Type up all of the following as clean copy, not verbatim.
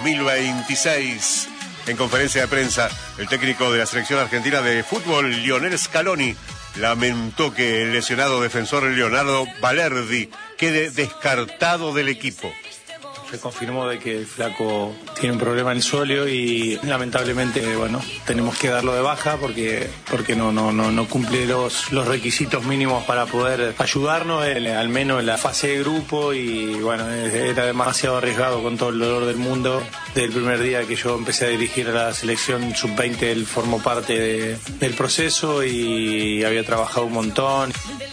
2026. En conferencia de prensa, el técnico de la selección argentina de fútbol, Lionel Scaloni, lamentó que el lesionado defensor Leonardo Balerdi quede descartado del equipo. Se confirmó de que el flaco tiene un problema en el sóleo y lamentablemente, tenemos que darlo de baja porque no cumple los requisitos mínimos para poder ayudarnos, al menos en la fase de grupo, y era demasiado arriesgado, con todo el dolor del mundo. Desde el primer día que yo empecé a dirigir a la selección sub-20, él formó parte del proceso y había trabajado un montón.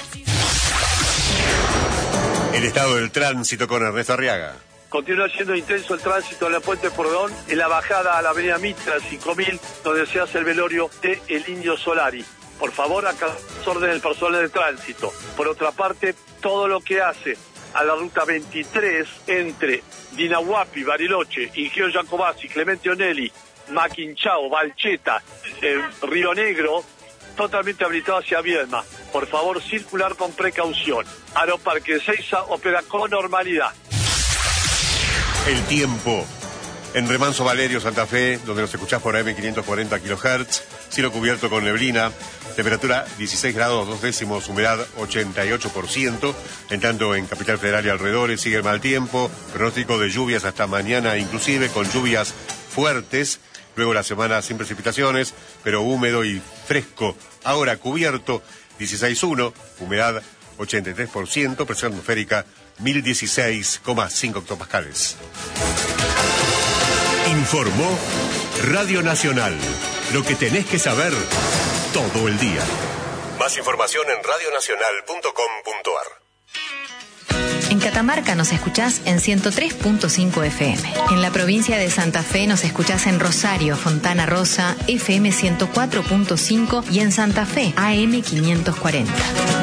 El estado del tránsito con Ernesto Arriaga. Continúa siendo intenso el tránsito en la Puente Porredón, en la bajada a la avenida Mitra 5000, donde se hace el velorio de El Indio Solari. Por favor, acá orden el personal de tránsito. Por otra parte, todo lo que hace a la ruta 23 entre Dinahuapi, Bariloche, Ingeo Jacobasi, Clemente Onelli, Maquinchao, Valcheta, Río Negro, totalmente habilitado hacia Viedma. Por favor, circular con precaución. Aeroparque Ezeiza opera con normalidad. El tiempo. En Remanso Valerio, Santa Fe, donde nos escuchás por AM 540 kHz, cielo cubierto con neblina, temperatura 16 grados 2 décimos, humedad 88%. En tanto, en Capital Federal y alrededores sigue el mal tiempo, pronóstico de lluvias hasta mañana, inclusive con lluvias fuertes. Luego la semana sin precipitaciones, pero húmedo y fresco. Ahora cubierto, 16,1, humedad 83%, presión atmosférica 1016,5 hectopascales. Informó Radio Nacional. Lo que tenés que saber todo el día. Más información en radionacional.com.ar. En Catamarca nos escuchás en 103.5 FM. En la provincia de Santa Fe nos escuchás en Rosario, Fontana Rosa, FM 104.5 y en Santa Fe, AM 540.